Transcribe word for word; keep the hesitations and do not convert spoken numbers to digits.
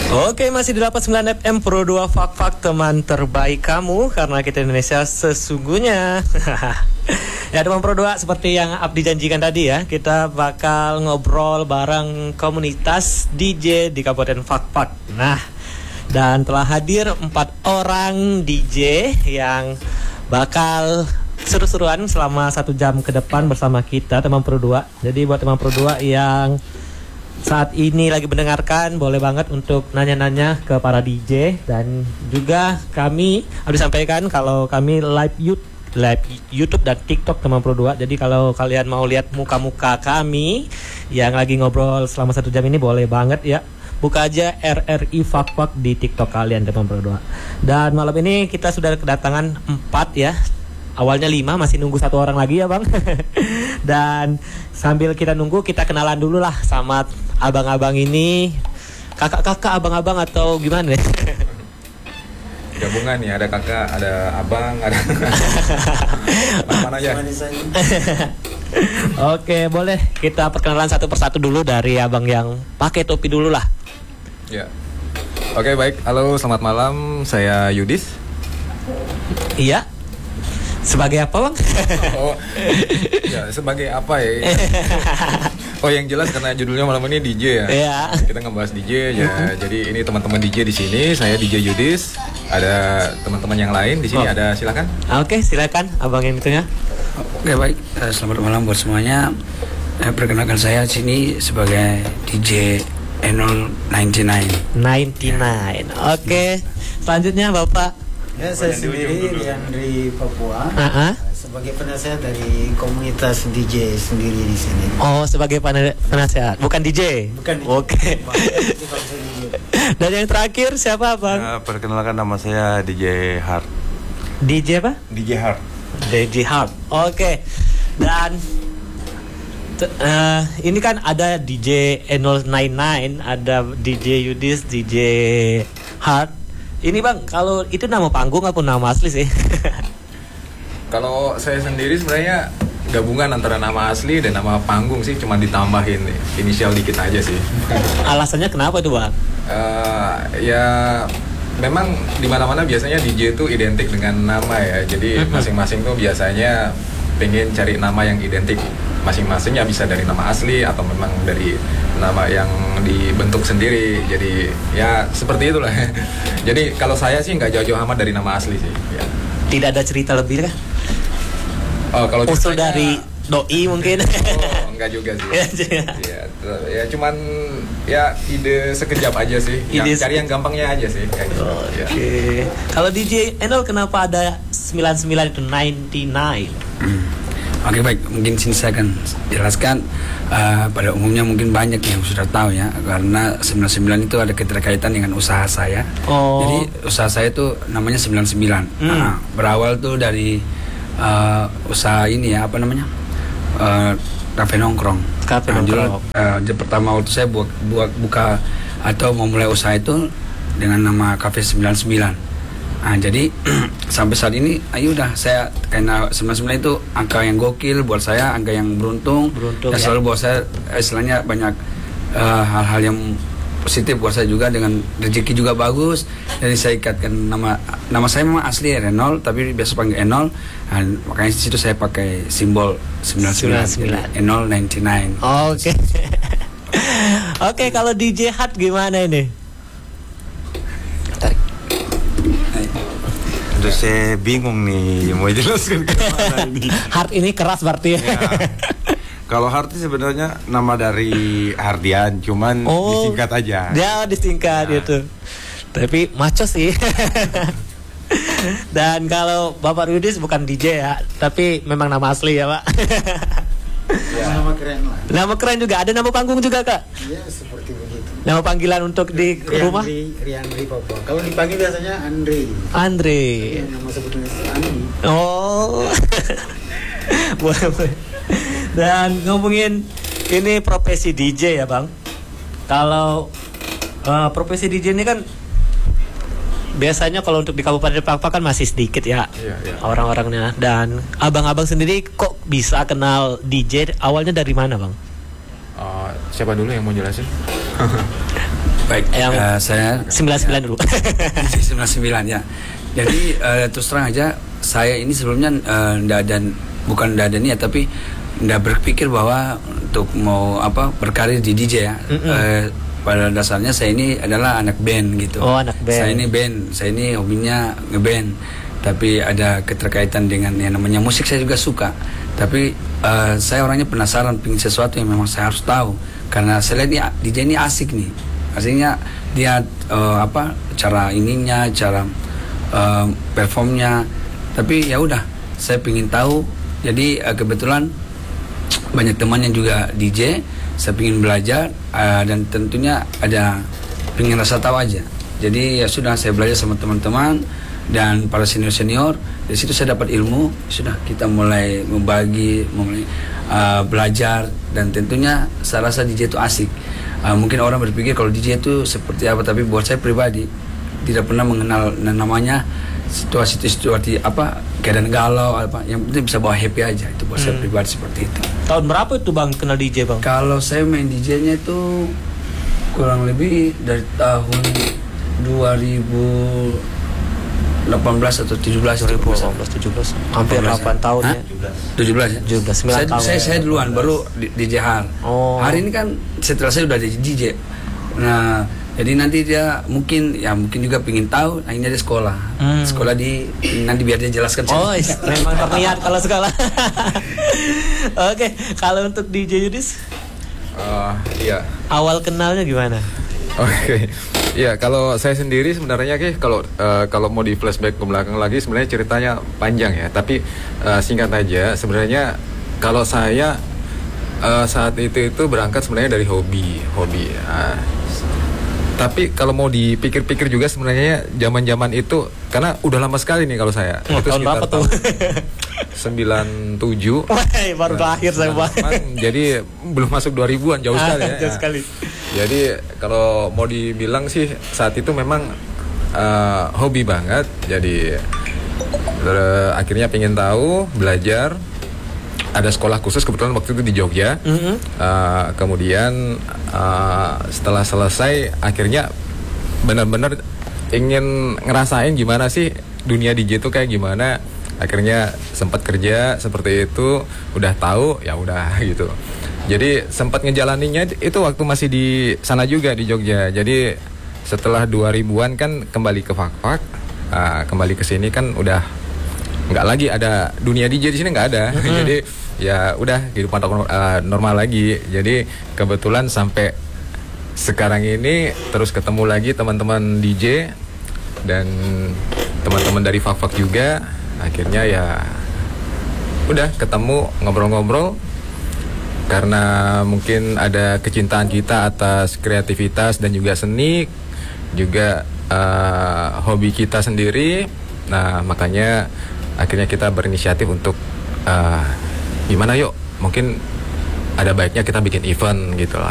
Oke, masih di delapan puluh sembilan F M Pro dua Fak-Fak, teman terbaik kamu, karena kita Indonesia sesungguhnya. Ya teman Pro dua, seperti yang Abdi janjikan tadi ya, kita bakal ngobrol bareng komunitas D J di Kabupaten Fak-Fak. Nah, dan telah hadir empat orang D J yang bakal seru-seruan selama satu jam ke depan bersama kita teman Pro dua. Jadi buat teman Pro dua yang saat ini lagi mendengarkan, boleh banget untuk nanya-nanya ke para D J. Dan juga kami harus sampaikan kalau kami live YouTube, live YouTube dan TikTok teman Pro dua. Jadi kalau kalian mau lihat muka-muka kami yang lagi ngobrol selama satu jam ini, boleh banget ya. Buka aja R R I Fak-Fak di TikTok kalian teman Pro dua. Dan malam ini kita sudah kedatangan empat ya. Awalnya lima, masih nunggu satu orang lagi ya bang. Dan sambil kita nunggu, kita kenalan dulu lah sama abang-abang ini. Kakak-kakak, abang-abang atau gimana? Gabungan ya, ada kakak, ada abang, ada mana aja. Oke, boleh kita perkenalan satu persatu dulu dari abang yang pakai topi dulu lah. Ya. Oke, baik. Halo, selamat malam. Saya Yudis. Iya. Sebagai apa bang? Oh, ya sebagai apa ya? Oh yang jelas karena judulnya malam ini D J ya. Iya. Kita ngebahas D J ya. Jadi ini teman-teman D J di sini. Saya D J Yudis. Ada teman-teman yang lain di sini. Oh. Ada silakan. Oke, silakan abang yang itunya. Oke baik. Selamat malam buat semuanya. Eh, perkenalkan saya sini sebagai D J Enol sembilan puluh sembilan. sembilan puluh sembilan. Oke. Selanjutnya Bapak. Ya, saya sendiri Riandri Papua. Uh-huh. Sebagai penasehat dari komunitas D J sendiri di sini. Oh, sebagai pen- penasehat, bukan D J. Bukan D J. Oke. Dan yang terakhir siapa, Bang? Uh, perkenalkan nama saya D J Hart. D J apa? D J Hart. D J Hart. Oke. Dan t- uh, ini kan ada D J Enol sembilan puluh sembilan, ada D J Yudis, D J Hart. Ini bang, kalau itu nama panggung apa nama asli sih? Kalau saya sendiri sebenarnya gabungan antara nama asli dan nama panggung sih, cuma ditambahin nih, inisial dikit aja sih. Alasannya kenapa itu bang? Uh, ya memang di mana-mana biasanya D J itu identik dengan nama ya. Jadi masing-masing tuh biasanya pengen cari nama yang identik masing-masingnya, bisa dari nama asli atau memang dari nama yang dibentuk sendiri. Jadi ya seperti itulah. Jadi kalau saya sih nggak jauh-jauh amat dari nama asli sih ya. Tidak ada cerita lebih kah? Oh, kalau usul ceritanya, dari doi mungkin. Oh enggak juga sih. ya, ya cuman ya ide sekejap aja sih. Ide Yang, cari yang gampangnya aja sih kayak gitu. Oh, ya. Oke. Okay. Kalau D J Enol kenapa ada sembilan puluh sembilan itu sembilan puluh sembilan? Hmm. Oke baik, mungkin sini saya akan jelaskan. Uh, pada umumnya mungkin banyak yang sudah tahu ya, karena sembilan puluh sembilan itu ada keterkaitan dengan usaha saya. Oh. Jadi usaha saya itu namanya sembilan puluh sembilan. Hmm. Nah, berawal tuh dari uh, usaha ini ya, apa namanya? Uh, kafe nongkrong. Kafe nah, nongkrong. Uh, pertama waktu saya buat, buat buka atau mau mulai usaha itu dengan nama Cafe sembilan puluh sembilan. Nah, jadi sampai saat ini, ayo udah saya karena sembilan puluh sembilan itu angka yang gokil buat saya, angka yang beruntung. Beruntung dan ya. Selalu buat saya istilahnya banyak uh, hal-hal yang positif buat saya juga, dengan rezeki juga bagus. Jadi saya ikatkan nama nama saya memang asli Renol, tapi biasa panggil Enol. Nah, makanya di situ saya pakai simbol sembilan puluh sembilan, Enol sembilan puluh sembilan. Oke. Oke, kalau D J Hart gimana ini? Terus saya bingung nih mau jelaskan kemana ini. Hart ini keras berarti ya. Ya. Kalau Hart sebenarnya nama dari Hardian, cuman Oh, disingkat aja. Dia disingkat Nah. gitu. Tapi maco sih. Dan kalau Bapak Yudis bukan D J ya, tapi memang nama asli ya Pak. Ya. Nama keren lah. Nama keren juga, ada nama panggung juga Kak? Iya seperti begitu. Nama panggilan untuk di Riandri, rumah? Riandri Papua. Kalau dipanggil biasanya Andre. Andre. Ya, nama sebetulnya itu Andi. Oh. Boleh, boleh. Dan ngomongin ini profesi D J ya Bang. Kalau uh, profesi D J ini kan biasanya kalau untuk di Kabupaten Fak-Fak kan masih sedikit ya, Iya, iya. orang-orangnya. Dan abang-abang sendiri kok bisa kenal D J? Awalnya dari mana Bang? Uh, siapa dulu yang mau jelasin? Baik, Yang eh, saya sembilan sembilan dulu. sembilan puluh sembilan ya. Jadi eh, terus terang aja saya ini sebelumnya eh, ndak ada bukan ndak ada niat tapi ndak berpikir bahwa untuk mau apa berkarir di D J ya. Mm-mm. Eh, pada dasarnya saya ini adalah anak band gitu. Oh, anak band. Saya ini band, saya ini hobinya ngeband. Tapi ada keterkaitan dengan yang namanya musik saya juga suka. Tapi eh, saya orangnya penasaran, pingin sesuatu yang memang saya harus tahu. Karena saya lihat ini D J ini asik nih. Asiknya dia eh, apa cara ininya, cara eh, performnya. Tapi ya udah, saya pingin tahu. Jadi eh, kebetulan banyak teman yang juga D J. Saya pingin belajar uh, dan tentunya ada pingin rasa tahu aja. Jadi ya sudah saya belajar sama teman-teman dan para senior-senior. Dari situ saya dapat ilmu. Sudah kita mulai membagi, mulai uh, belajar dan tentunya saya rasa D J itu asik. Uh, mungkin orang berpikir kalau D J itu seperti apa, tapi buat saya pribadi tidak pernah mengenal namanya situasi-situasi apa keadaan galau apa, yang penting bisa bawa happy aja. Itu buat hmm. saya pribadi seperti itu. Tahun berapa itu Bang kenal D J Bang? Kalau saya main D J-nya itu kurang lebih dari tahun dua ribu delapan belas atau tujuh belas. dua ribu delapan belas tujuh belas. Hampir delapan tahun ya. tujuh belas ya. tujuh belas sembilan saya, tahun. Saya saya duluan baru di, D J Har. Oh. Hari ini kan setelah saya udah di D J. Nah, jadi nanti dia mungkin ya mungkin juga pingin tahu, akhirnya dia sekolah. Hmm. Sekolah di nanti biar dia jelaskan. Oh, is, memang terlihat kalau sekolah. Oke, kalau untuk D J Yudis? Uh, iya. Awal kenalnya gimana? Oke, okay. Ya kalau saya sendiri sebenarnya Ki, kalau uh, kalau mau di flashback ke belakang lagi sebenarnya ceritanya panjang ya. Tapi uh, singkat aja, sebenarnya kalau saya uh, saat itu itu berangkat sebenarnya dari hobi, hobi. Uh, tapi kalau mau dipikir-pikir juga sebenarnya zaman-zaman itu karena udah lama sekali nih kalau saya. Oh, itu tahun berapa tuh? sembilan tujuh. Wah, baru nah, lahir saya Bang. Jadi belum masuk dua ribuan, jauh sekali ya. Jauh sekali. Jadi kalau mau dibilang sih saat itu memang uh, hobi banget. Jadi uh, akhirnya pengen tahu, belajar. Ada sekolah khusus kebetulan waktu itu di Jogja. Mm-hmm. uh, Kemudian uh, setelah selesai akhirnya benar-benar ingin ngerasain gimana sih dunia D J itu kayak gimana. Akhirnya sempat kerja seperti itu, udah tahu ya udah gitu. Jadi sempat ngejalaninnya itu waktu masih di sana juga di Jogja. Jadi setelah dua ribuan kan kembali ke Fak-Fak, uh, kembali ke sini kan udah nggak lagi ada dunia D J di sini, nggak ada. Mm-hmm. Jadi ya udah kehidupan uh, normal lagi. Jadi kebetulan sampai sekarang ini terus ketemu lagi teman-teman D J dan teman-teman dari Fak-Fak juga. Akhirnya ya udah ketemu, ngobrol-ngobrol karena mungkin ada kecintaan kita atas kreativitas dan juga seni, juga uh, hobi kita sendiri. Nah makanya akhirnya kita berinisiatif untuk uh, gimana yuk mungkin ada baiknya kita bikin event gitu lah.